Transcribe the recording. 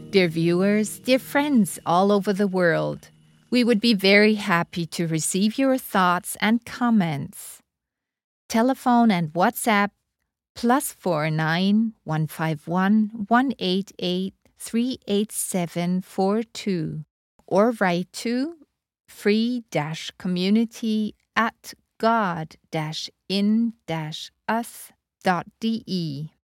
Dear viewers, dear friends all over the world, we would be very happy to receive your thoughts and comments. Telephone and WhatsApp +49 151 188 38742 or write to free-community@god-in-us.de.